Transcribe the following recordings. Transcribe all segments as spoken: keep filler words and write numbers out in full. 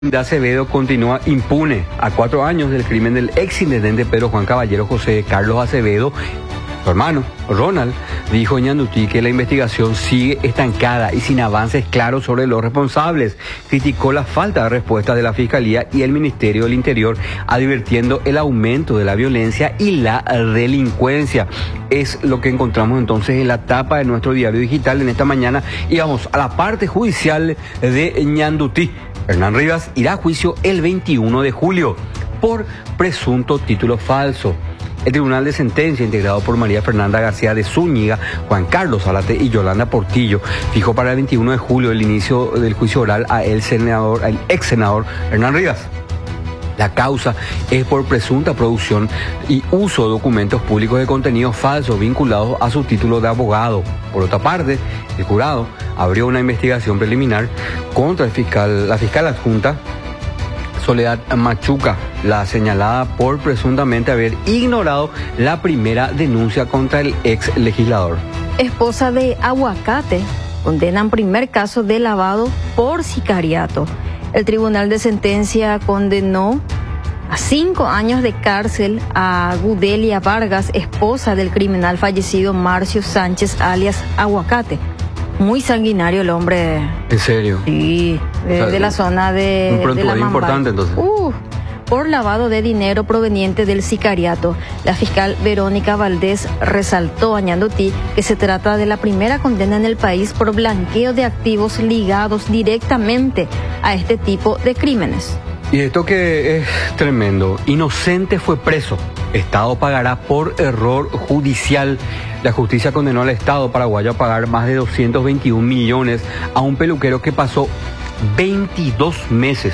de Acevedo continúa impune a cuatro años del crimen del exintendente Pedro Juan Caballero José Carlos Acevedo. Su hermano, Ronald, dijo en Ñandutí que la investigación sigue estancada y sin avances claros sobre los responsables. Criticó la falta de respuesta de la Fiscalía y el Ministerio del Interior, advirtiendo el aumento de la violencia y la delincuencia. Es lo que encontramos entonces en la tapa de nuestro diario digital en esta mañana. Y vamos a la parte judicial de Ñandutí. Hernán Rivas irá a juicio el veintiuno de julio por presunto título falso. El Tribunal de Sentencia, integrado por María Fernanda García de Zúñiga, Juan Carlos Zárate y Yolanda Portillo, fijó para el veintiuno de julio el inicio del juicio oral a el senador, al ex senador Hernán Rivas. La causa es por presunta producción y uso de documentos públicos de contenidos falsos vinculados a su título de abogado. Por otra parte, el jurado abrió una investigación preliminar contra el fiscal, la fiscal adjunta Soledad Machuca, la señalada por presuntamente haber ignorado la primera denuncia contra el ex legislador. Esposa de Aguacate condenan primer caso de lavado por sicariato. El Tribunal de Sentencia condenó a cinco años de cárcel a Gudelia Vargas, esposa del criminal fallecido Marcio Sánchez, alias Aguacate. Muy sanguinario el hombre. ¿En serio? Sí, de, o sea, de la zona de, un de la Mambay. Importante entonces. Uh, por lavado de dinero proveniente del sicariato. La fiscal Verónica Valdés resaltó a Ñandutí que se trata de la primera condena en el país por blanqueo de activos ligados directamente a este tipo de crímenes. Y esto que es tremendo, inocente fue preso, Estado pagará por error judicial. La justicia condenó al Estado paraguayo a pagar más de doscientos veintiún millones a un peluquero que pasó veintidós meses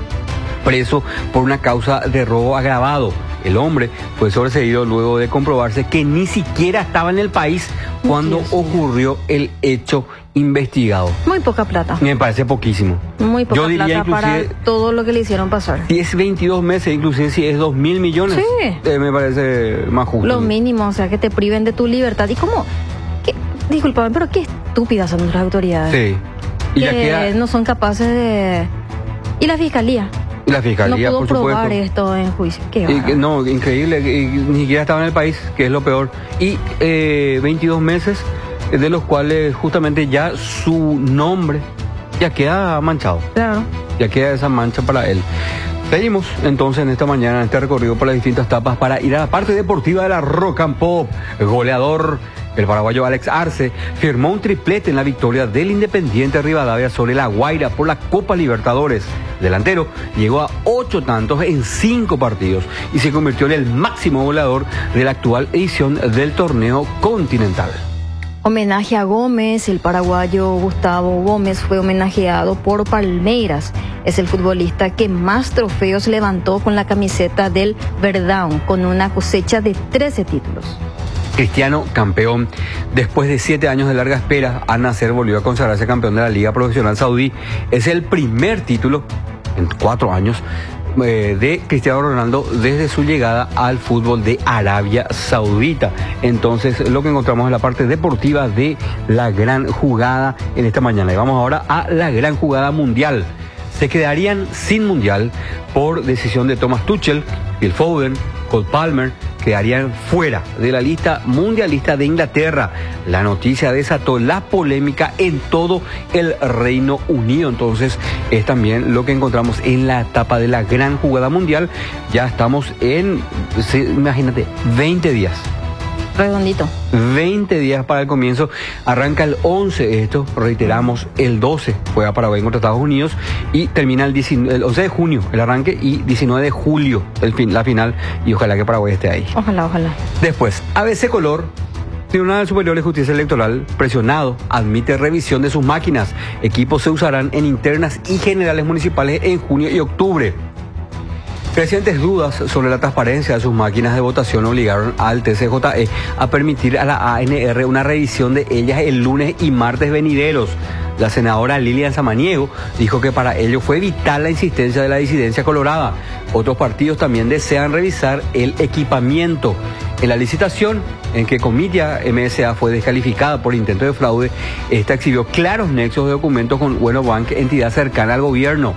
preso por una causa de robo agravado. El hombre fue sobreseído luego de comprobarse que ni siquiera estaba en el país cuando Dios ocurrió el hecho investigado. Muy poca plata. Me parece poquísimo. Muy poca Yo diría plata para todo lo que le hicieron pasar. Si es veintidós meses, inclusive si es dos mil millones, sí. eh, me parece más justo. Lo mínimo, o sea, que te priven de tu libertad. Y como, ¿qué? Disculpame, pero qué estúpidas son nuestras autoridades. Sí. Y que ya queda... no son capaces de... Y la fiscalía. Y la fiscalía, no pudo por probar supuesto. esto en juicio. Qué y que, no, increíble, y ni siquiera estaba en el país, que es lo peor. Y eh, veintidós meses, de los cuales justamente ya su nombre ya queda manchado. Claro. Ya queda esa mancha para él. Seguimos entonces en esta mañana, en este recorrido por las distintas etapas para ir a la parte deportiva de la Rock and Pop. El goleador, el paraguayo Alex Arce, firmó un triplete en la victoria del Independiente Rivadavia sobre La Guaira por la Copa Libertadores. El delantero llegó a ocho tantos en cinco partidos y se convirtió en el máximo goleador de la actual edición del torneo continental. Homenaje a Gómez. El paraguayo Gustavo Gómez fue homenajeado por Palmeiras. Es el futbolista que más trofeos levantó con la camiseta del Verdão, con una cosecha de trece títulos. Cristiano, campeón. Después de siete años de larga espera, Al Nassr volvió a consagrarse campeón de la Liga Profesional Saudí. Es el primer título en cuatro años eh, de Cristiano Ronaldo desde su llegada al fútbol de Arabia Saudita. Entonces, lo que encontramos en la parte deportiva de la gran jugada en esta mañana. Y vamos ahora a la gran jugada mundial. Se quedarían sin mundial por decisión de Thomas Tuchel, Phil Foden, Cole Palmer, quedarían fuera de la lista mundialista de Inglaterra. La noticia desató la polémica en todo el Reino Unido. Entonces es también lo que encontramos en la etapa de la gran jugada mundial. Ya estamos en, imagínate, veinte días. Redondito. veinte días para el comienzo. Arranca el once, esto, reiteramos, el doce juega Paraguay contra Estados Unidos y termina el, diecinueve, el once de junio el arranque y diecinueve de julio el fin, la final, y ojalá que Paraguay esté ahí. Ojalá, ojalá. Después, A B C Color, Tribunal Superior de Justicia Electoral, presionado, admite revisión de sus máquinas. Equipos se usarán en internas y generales municipales en junio y octubre. Crecientes dudas sobre la transparencia de sus máquinas de votación obligaron al T C J E a permitir a la A N R una revisión de ellas el lunes y martes venideros. La senadora Lilian Samaniego dijo que para ello fue vital la insistencia de la disidencia colorada. Otros partidos también desean revisar el equipamiento. En la licitación, en que Comitia M S A fue descalificada por intento de fraude, esta exhibió claros nexos de documentos con Bueno Bank, entidad cercana al gobierno.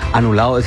anulado ese